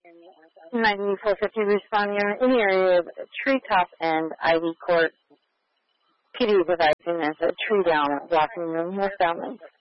9450 responding in the area of Treetop and Ivy Court. PD is advising there's a tree down blocking the northbound lane.